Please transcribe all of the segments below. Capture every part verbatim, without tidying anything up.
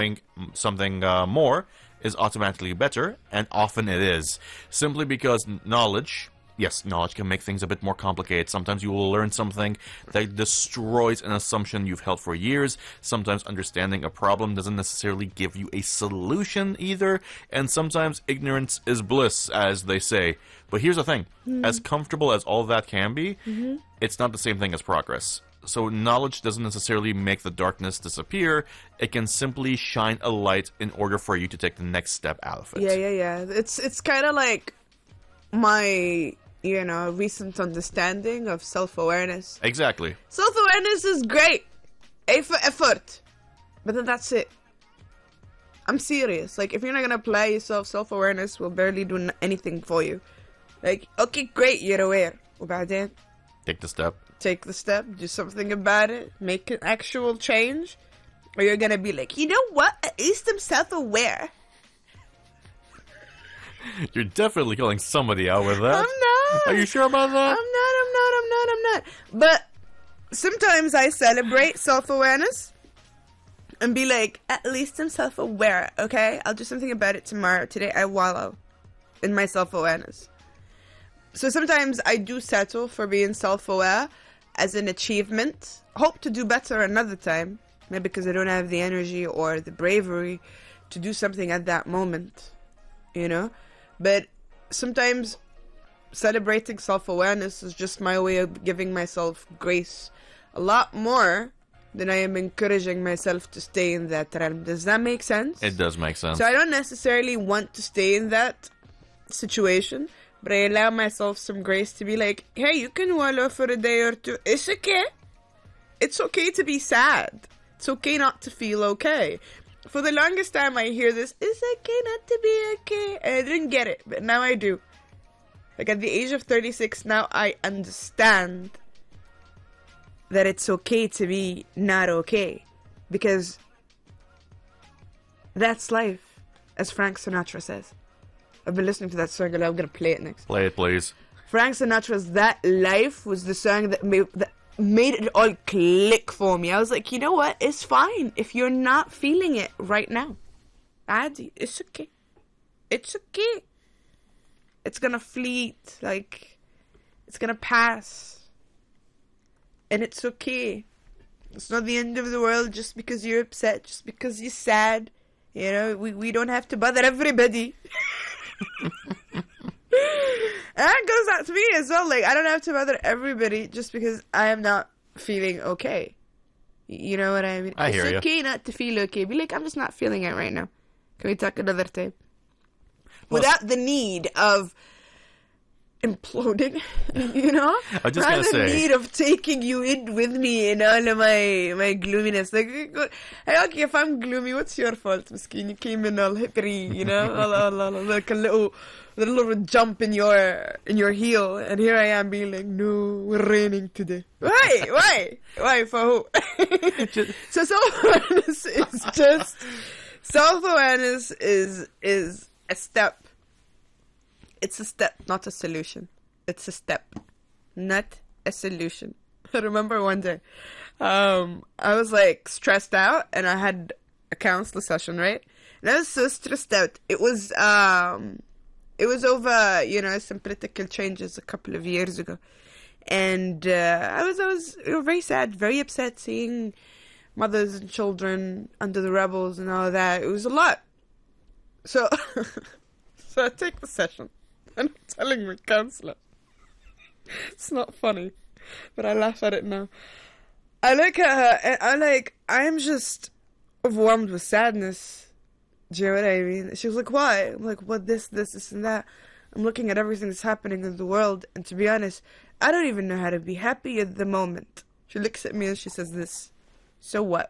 knowing something uh, more is automatically better, and often it is. Simply because knowledge, yes, knowledge can make things a bit more complicated. Sometimes you will learn something that destroys an assumption you've held for years. Sometimes understanding a problem doesn't necessarily give you a solution either. And sometimes ignorance is bliss, as they say. But here's the thing. Mm. As comfortable as all that can be, mm-hmm. it's not the same thing as progress. So knowledge doesn't necessarily make the darkness disappear. It can simply shine a light in order for you to take the next step out of it. Yeah, yeah, yeah. It's, it's kind of like my... you know, recent understanding of self-awareness. Exactly. Self-awareness is great. A for effort. But then that's it. I'm serious. Like, if you're not going to apply yourself, self-awareness will barely do n- anything for you. Like, okay, great, you're aware. وبعدين, take the step. Take the step. Do something about it. Make an actual change. Or you're going to be like, you know what? At least I'm self-aware. You're definitely calling somebody out with that. I'm not. Are you sure about that? I'm not, I'm not, I'm not, I'm not. But sometimes I celebrate self-awareness and be like, at least I'm self-aware, okay? I'll do something about it tomorrow. Today I wallow in my self-awareness. So sometimes I do settle for being self-aware as an achievement. Hope to do better another time. Maybe because I don't have the energy or the bravery to do something at that moment, you know? But sometimes celebrating self-awareness is just my way of giving myself grace a lot more than I am encouraging myself to stay in that realm. Does that make sense? It does make sense. So I don't necessarily want to stay in that situation, but I allow myself some grace to be like, hey, you can wallow for a day or two. It's okay. It's okay to be sad. It's okay not to feel okay. For the longest time, I hear this, it's okay not to be okay. And I didn't get it, but now I do. Like, at the age of thirty-six, now I understand that it's okay to be not okay. Because that's life, as Frank Sinatra says. I've been listening to that song, and I'm going to play it next. Play it, please. Frank Sinatra's That Life was the song that made... that made it all click for me. I was like, you know what? It's fine if you're not feeling it right now. Adi, it's okay. It's okay. It's gonna fleet. Like, it's gonna pass. And it's okay. It's not the end of the world just because you're upset, just because you're sad. You know, we, we don't have to bother everybody. And that goes out to me as well. Like, I don't have to bother everybody just because I am not feeling okay. You know what I mean? I it's hear you. okay not to feel okay. Be like, I'm just not feeling it right now. Can we talk another time? Well, without the need of imploding, you know? I was just Without gonna the say. need of taking you in with me in all of my, my gloominess. Like, hey, okay, if I'm gloomy, what's your fault, Miskin? You came in all hippery, you know? all, all, all, like a little... a little jump in your in your heel, and here I am being like, no, we're raining today. Why? Why? Why? For who? So self-awareness is just self-awareness is is a step. It's a step, not a solution. It's a step, not a solution. I remember one day, um, I was like stressed out, and I had a counselor session, right? And I was so stressed out. It was um. It was over, you know, some political changes a couple of years ago. And uh, I was I was you know, very sad, very upset seeing mothers and children under the rebels and all that. It was a lot. So, so I take the session and I'm telling my counselor. It's not funny, but I laugh at it now. I look at her and I'm like, I'm just overwhelmed with sadness. Do you know what I mean? She was like, why? I'm like, what, this, this, this, and that. I'm looking at everything that's happening in the world, and to be honest, I don't even know how to be happy at the moment. She looks at me and she says this. So what?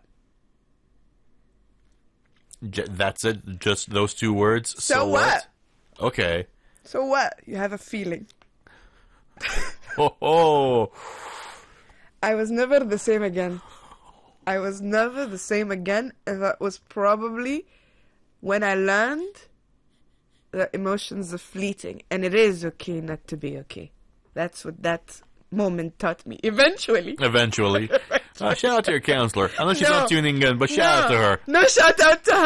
J- that's it? Just those two words? So, so what? what? Okay. So what? You have a feeling. Oh, oh. I was never the same again. I was never the same again, and that was probably... when I learned that emotions are fleeting, and it is okay not to be okay. That's what that moment taught me. Eventually. Eventually. Uh, shout out to your counselor. I know she's No. not tuning in, but shout no. out to her. No shout out to her.